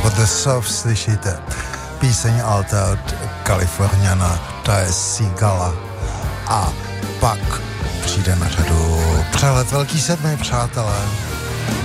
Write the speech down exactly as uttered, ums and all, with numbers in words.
Nebo The Soft slyšíte. Píseň Alta od Kaliforniana, to je Sigala. A pak přijde na řadu přehled Velký sedmi, přátelé.